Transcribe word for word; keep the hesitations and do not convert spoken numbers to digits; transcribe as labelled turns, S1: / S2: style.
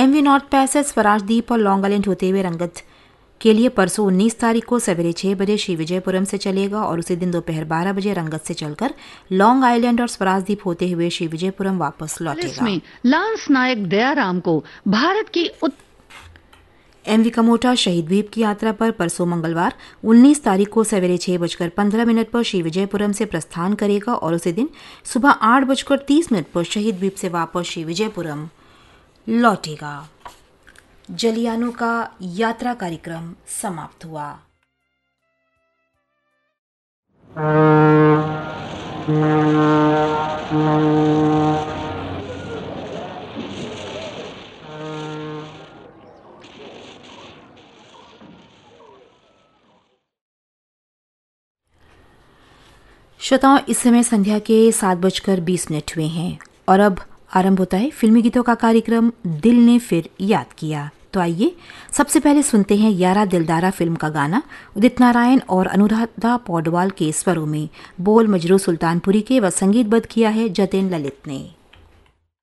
S1: MV north passage स्वराजदीप और long island होते हुए रंगत के लिए परसों उन्नीस तारीख को सवेरे छह बजे श्री विजयपुरम से चलेगा और उसी दिन दोपहर बारह बजे रंगत से चलकर लॉन्ग आइलैंड और स्वराजदीप होते हुए श्री विजयपुरम वापस लौटेगा।
S2: इसमें लांस नायक दयाराम को भारत की
S1: एमवी कमोटा शहीद द्वीप की यात्रा पर परसों मंगलवार उन्नीस तारीख को सवेरे छह बजकर पंद्रह मिनट पर श्री विजयपुरम से प्रस्थान करेगा और उसी दिन सुबह आठ बजकर तीस मिनट पर शहीद द्वीप से वापस श्री विजयपुरम लौटेगा। जलियानों का यात्रा कार्यक्रम समाप्त हुआ। श्रोताओं, इस समय संध्या के सात बजकर बीस मिनट हुए हैं और अब आरंभ होता है फिल्मी गीतों का कार्यक्रम दिल ने फिर याद किया। तो आइए सबसे पहले सुनते हैं यारा दिलदारा फिल्म का गाना उदित नारायण और अनुराधा पौडवाल के स्वरों में, बोल मजरू सुल्तानपुरी के व संगीतबद्ध किया है जतिन ललित ने।